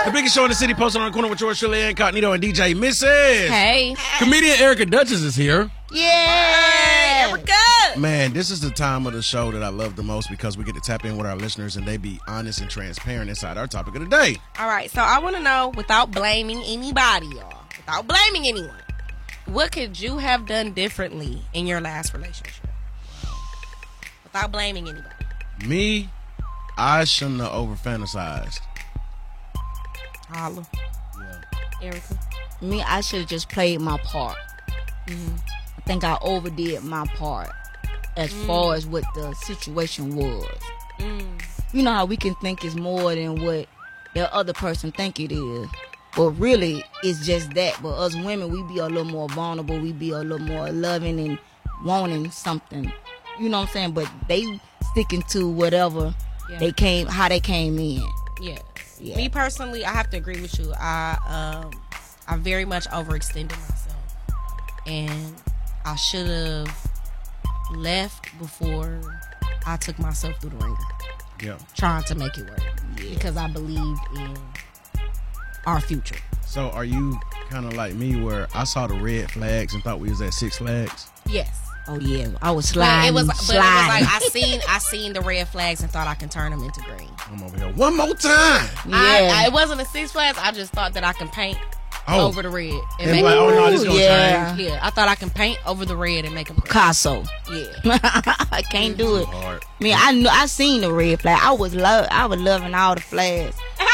The biggest show in the city, posted on the corner with George Shirley Incognito and DJ Mrs. Hey. Comedian Erica Duchess is here. Yeah. Erica. Man, this is the time of the show that I love the most because we get to tap in with our listeners and they be honest and transparent inside our topic of the day. All right, so I want to know, without blaming anybody, y'all, without blaming anyone, what could you have done differently in your last relationship? Without blaming anybody. Me, I shouldn't have over-fantasized. Holla. Yeah. Erica. Me, I should have just played my part. Mm-hmm. I think I overdid my part as far as what the situation was. You know how we can think it's more than what the other person think it is. But really, it's just that. But us women, we be a little more vulnerable. We be a little more loving and wanting something. You know what I'm saying? But they sticking to whatever how they came in. Yeah. Me personally, I have to agree with you. I very much overextended myself, and I should have left before I took myself through the ringer. Yeah. Trying to make it work because I believed in our future. So are you kind of like me where I saw the red flags and thought we was at Six Flags? Yes. Oh yeah, I was sliding. But it was like I seen the red flags and thought I can turn them into green. I'm over here one more time. It wasn't a Six Flags. I just thought that I can paint over the red and make like, oh no, this gonna change. Yeah, I thought I can paint over the red and make them Picasso. Yeah, I can't do it. Hard. I seen the red flag. I was loving all the flags.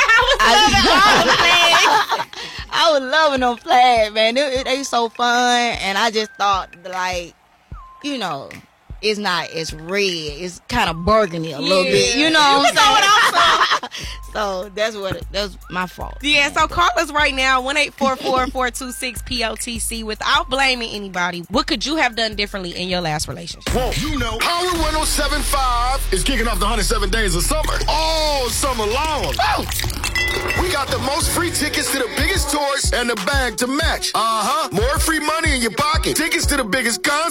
I was loving them flags, man. They so fun, and I just thought like, you know, it's not as red. It's kind of burgundy a little bit. You know what I'm saying? So that's my fault. Yeah, so call us right now, 1-844-426-POTC. Without blaming anybody, what could you have done differently in your last relationship? Well, you know, Power 107.5 is kicking off the 107 days of summer. All summer long. Woo! We got the most free tickets to the biggest tours and the bag to match. More free money in your pocket. Tickets to the biggest concert.